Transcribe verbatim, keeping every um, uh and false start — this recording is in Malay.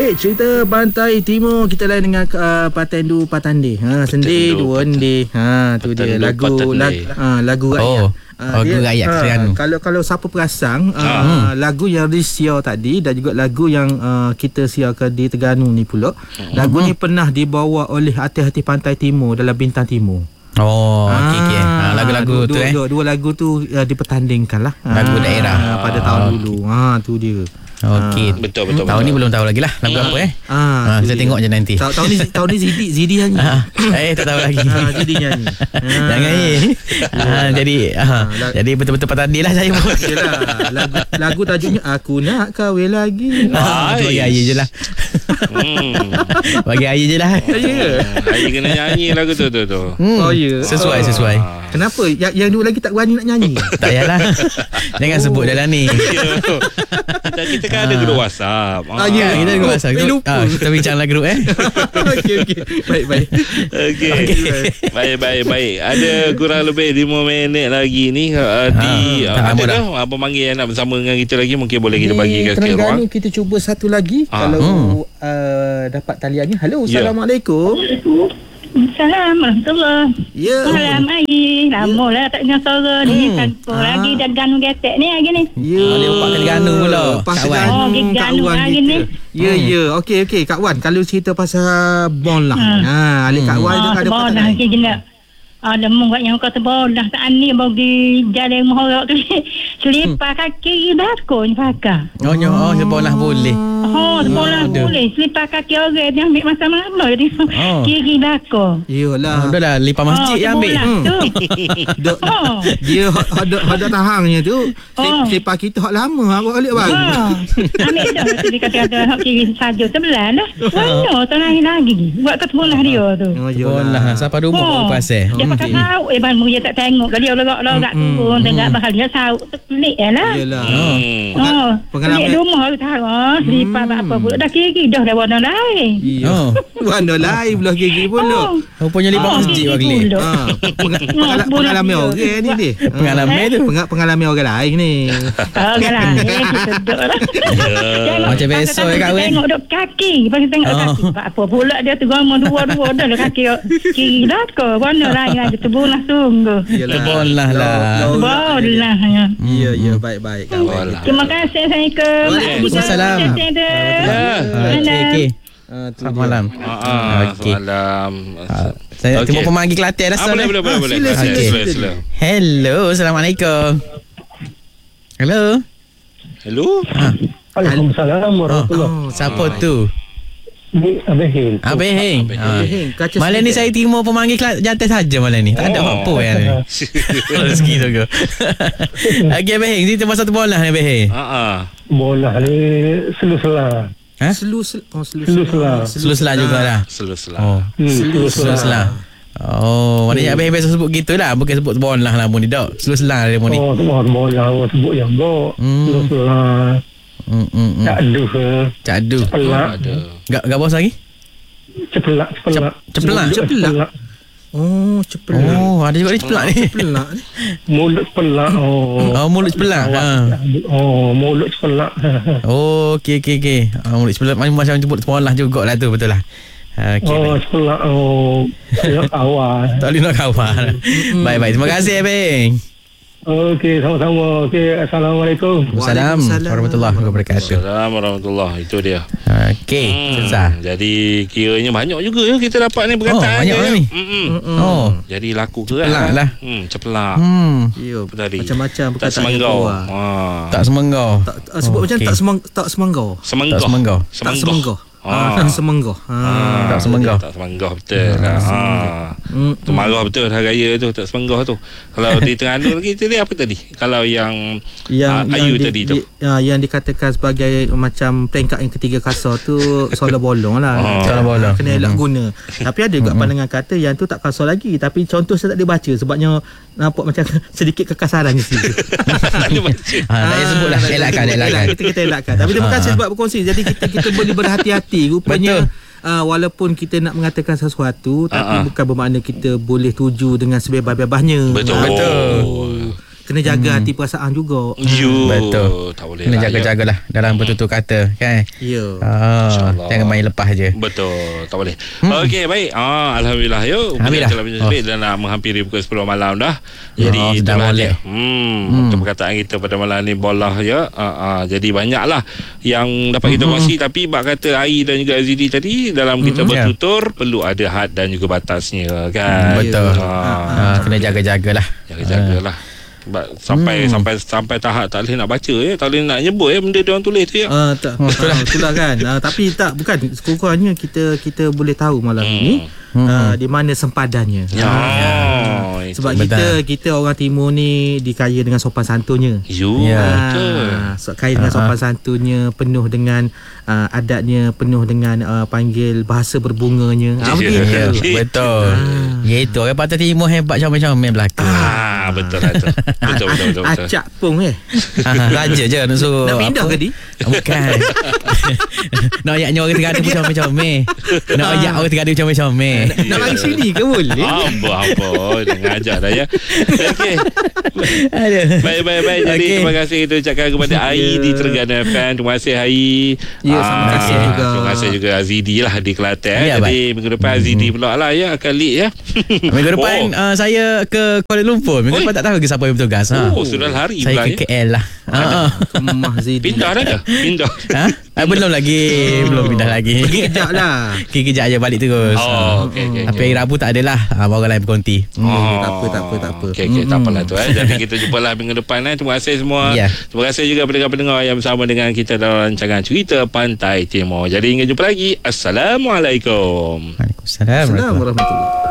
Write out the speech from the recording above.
Baik, cerita Pantai Timur kita lain dengan uh, Patendu Patande. Ha, sendi dua endi. Ha, tu dia lagu lagu, ha, lagu rakyat. Oh. Uh, lagu rakyat Terengganu. Uh, kalau kalau siapa perasan uh, uh, lagu yang disiar tadi dan juga lagu yang uh, kita siarkan di Terengganu ni pula. Uh-huh. Lagu ni pernah dibawa oleh artis-artis Pantai Timur dalam Bintang Timur. Oh, ah, okey okey. Ha, lagu-lagu dua, tu eh. Dua, dua lagu tu uh, dipertandingkan lah. Lagu ah, daerah pada ah, tahun okay. dulu. Ha tu dia. Okey. Betul betul. Tahun betul. ni belum tahu lagi lah lagu apa eh. Ah, ha, kita tengok je nanti. Tahun, tahun ni tahun ni Zidi Zidi nyanyi. Ha, eh tak tahu lagi. Ha, Zidi nyanyi. Ha. Jangan ni. Ha, jadi ha, lag- jadi betul-betul patandi lah saya pun. Yalah, lagu lagu tajuknya Aku Nak Kahwin Lagi. Ah, tu bagi air je lah. Hmm. Bagi air je lah. Ya. Hari kena nyanyi lagu tu tu tu. Hmm. Oh ya. Sesuai sesuai. Kenapa? Yang yang dua lagi tak berani nak nyanyi. Tak payahlah. Jangan sebut dalam ni. kita, kita kan ada grup WhatsApp. Ah, ya. Kita Oh, gua rasa eh, lupa. ah, kita bincang lah grup eh. Okey okey. Baik baik. Okey. Baik baik baik. Ada kurang lebih lima minit lagi ni uh, di Ha, uh, tak lama ada dah. dah apa panggil yang nak bersama dengan kita lagi, mungkin boleh kita Di bagikan sikit Terengganu ruang. kita cuba satu lagi. Ah. Kalau Hmm. uh, dapat taliannya. Halo, Ya. Assalamualaikum. Assalamualaikum. Ya. Malam Ai. Lama lah tak dengar suara ni. Hmm. Tanpa Ah. lagi dah ganu getek ni lagi ni. Ya. Oh, dia lepas ke Terengganu pula, Lepas Kak Wan. Terengganu, Oh, pergi Kak Terengganu Wan hari kita. ni. Ya, ya. Okey, okey. Kak Wan, kalau cerita pasal bon lah. Hmm. Ha, alik Kak Wan Ah, tu ada sebolah perkataan. lagi gila. Ada mungkin yang kata bolah tak ni bagi jalan mohorok tu. Selipar kaki bakun pakai. Oh, nyo, oh sebelah boleh. Oh, sebolah ada. boleh. Selipar kaki orang dia ambil masa lama dia. Oh. Kiri bakun. Yalah. Oh, dah lah lipat masjid oh, yang ambil. sebolah tu. Dok, Oh. dia ada ada tahangnya tu. Oh. Selipar kita hak lama apa balik bang. Oh, ambil dah tu dia kata ada hak kiri saja sebelah lah. Mana tak lain lagi. Buat kat sebelah dia tu. Oh, Sebelah siapa rumah Oh, baru pasal. dia pakai sauk eh bang, dia tak tengok ke dia lorak-lorak turun tengok bakal dia sauk pelik eh lah. Yalah. Hmm. Oh, Pengalaman- pelik rumah tu tahu. Oh, selipar apa pula dah kiri dah dah warna lain. Ya. Oh. Warna lain belah gigi pula. Oh, Rupanya lipat Oh, masjid gigi bagi. pula. Ha, peng- pengala- Oh, pengalaman bulan orang dia. ni dia. Ha. Pengalaman Eh? tu. Peng- pengalaman orang lain ni. Oh, kan lah. Eh, kita duduk lah. Tengok, Macam pasal besok tak eh, Kak Wen. Tengok duduk kaki. Pasal tengok Oh. kaki. Apa pula dia tu gama dua-dua dah lah kaki. Kiri dah ke. Warna lain lagi. Terbunuh sungguh. Yalah. Terbolah lah. Bolah. Ya, ya, baik-baik Kak Wan. Bolah. Terima kasih. Assalamualaikum. Waalaikumsalam. Ya. Okey okey. Ah, tu Selamat dia. malam. Ah, Okey. malam. Ah, Saya Okey. tengok pemanggil Kelantan dah Ah, sah boleh, dah. boleh, boleh, Ah, boleh. sila, Sila, sila, sila, sila. sila. Hello, Assalamualaikum. Hello. Hello? Waalaikumsalam warahmatullahi Oh, Siapa tu? Ni Abang Hil. Abang Heng. Ah. Heng, kaca Malam ni sedap. saya timur pemanggil Kelantan jantan saja malam ni. Tak ada apa-apa yang ni. Rezeki tu ke. Okey Abang Heng, cerita pasal tu bola ni Abang Heng. Ha ah. Bola ni selu-sela. Ha? Selu sel oh selu Selu selah. Seluslah jugalah. Seluslah. Oh. Hmm, Seluslah. selu-sela. Oh, maknanya Abang Heng biasa sebut gitulah, bukan sebut bola lah mun ni dak. Seluslah dia mun ni. Oh, semua bola orang sebut yang go. Hmm. Selu-sela. Hmm hmm. Tak ada ke. Cadu. Cepelak. Ada. Gak gak bos lagi? Cepelak. Cepelak. Cep- cepelak? Mulut Cepelak. Oh, cepelak. Oh, ada juga dia cepelak ni. Cepelak ni. Mulut cepelak. Oh. Oh, mulut cepelak. Ha. Oh, mulut cepelak. Oh, okey okey okey. Ah, mulut cepelak macam sebut sekolah jugalah tu, betul lah. Okey. Oh, baik. cepelak. Oh, saya awal. Tak boleh nak kawan. Baik-baik. Terima kasih Abang. Okey, sama-sama. Okey, Assalamualaikum. Assalamualaikum Waalaikumsalam. warahmatullahi wabarakatuh. Assalamualaikum warahmatullahi. Itu dia. Okey, Hmm, susah. Jadi kiranya banyak juga ya kita dapat ni Oh, perkataan banyak dia. lah ni. Mm-mm. Oh. Jadi laku ke Cepelak lah. Hmm, cepelak. Hmm. Ya, Tadi. macam-macam Tak perkataan semenggau. yang keluar. Ha. Tak semenggau. Tak uh, sebut Oh, macam okey. tak semang tak semenggau. Semenggau. Tak semenggau. Tak semenggau. Ah, Ha. tak semenggau. Ha. Ah, Tak semenggau. Tak semenggau betul lah. Ha. Hmm. Tu marah betul hari raya tu tak semenggau tu. Kalau di Terengganu lagi tadi apa tadi? Kalau yang yang, ah, Ayu yang tadi di, tu. di, ya, yang dikatakan sebagai macam peringkat yang ketiga kasar tu solar bolong lah. Oh. Solar bolong. Kena elak guna. Tapi ada juga pandangan kata yang tu tak kasar lagi. Tapi contoh saya tak boleh baca sebabnya nampak macam sedikit kekasaran di situ. tak ada baca. Ha, tak payah sebut lah. Elakkan, elakkan. Kita kita elakkan. Tapi terima kasih sebab berkongsi. Jadi kita kita boleh berhati-hati. Rupanya uh, walaupun kita nak mengatakan sesuatu, tapi Ah, ah. bukan bermakna kita boleh tuju dengan sebebas-bebasnya. Betul. Betul. Oh. kena jaga hati perasaan juga. You Betul. Tak boleh Kena lah, jaga-jagalah dalam bertutur kata kan. Ya. Ah, jangan main lepas je. Betul, tak boleh. Hmm. Okey, baik. Ah, alhamdulillah. Yuk, Alhamdulillah. kita lebih Oh. dah nak menghampiri pukul sepuluh malam dah. Ya, Jadi sudah itulah boleh. dia. Hmm, hmm. perkataan kita pada malam ni bola ya. Ah, ah, jadi banyaklah yang dapat kita kongsi, hmm. tapi bak kata Ai dan juga Azidi tadi dalam kita Hmm. bertutur perlu ada had dan juga batasnya kan. Betul. Ah, Ah, kena jaga-jagalah. jaga-jagalah. Sebab sampai Hmm. sampai sampai tahap tak boleh nak baca ya, tak boleh nak nyebut ya benda dia orang tulis tu ya. Ah, tak, itulah, itulah kan. Ah, tapi tak, bukan, sekurang-kurangnya kita kita boleh tahu malam Hmm. ini ah, di mana sempadannya. Ya. Ah, itu. sebab Betul. kita kita orang timur ni dikaya dengan sopan santunnya. You Ya. betul. Ah, so, kaya dengan Ah, sopan santunnya, penuh dengan uh, adatnya, penuh dengan uh, panggil bahasa berbunganya. Ah, Ya. begitu. Ya, betul. Gitu. Orang Pantai Timur hebat comel-comel belaka. Ah, betul lah tu. Betul betul betul. betul. Acak pun eh. Ah, raja je nak suruh. Nak pindah apa? ke di? Bukan. Nak ayaknya orang tergadu pun comel-comel. Nak ayak orang tergadu comel-comel. Nak bagi sini ke boleh? Apa apa Jangan ajak dah ya. Okey. Aduh. Baik baik baik. Jadi Okey. terima kasih kita ucapkan kepada Ai di Terengganu F M. Terima kasih Ai. Ya, terima kasih Ah, juga. Terima kasih juga Azidi lah di Kelantan. Ya, Jadi baik. minggu depan Azidi pula lah ya akan lead ya. Minggu depan Oh. uh, saya ke Kuala Lumpur. Minggu Oi. depan tak tahu ke siapa yang bertugas. Ha. Oh, sudah hari Saya pula ke ya. K L lah. Ha. Kemah Zidi. Pindah dah ke? Pindah. Ha? Ah, belum lagi. Belum pindah lagi. Pergi kejap lah. Pergi kejap je balik terus. Oh, okey okey. Tapi hari Rabu tak adalah. Ha, baru orang lain berkonti. Oh, tak apa, tak apa, tak apa. Okey okey, tak apalah tu eh. Jadi kita jumpalah minggu depan eh. Terima kasih semua. Ya. Terima kasih juga pendengar-pendengar yang bersama dengan kita dalam rancangan Cerita Pantai Timur. Jadi hingga jumpa lagi. Assalamualaikum. Waalaikumsalam. Assalamualaikum warahmatullahi